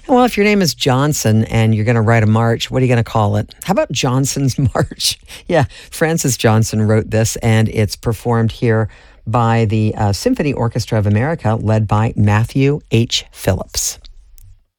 Well, if your name is Johnson and you're going to write a march, what are you going to call it? How about Johnson's March? Yeah, Francis Johnson wrote this, and it's performed here by the Symphony Orchestra of America, led by Matthew H. Phillips.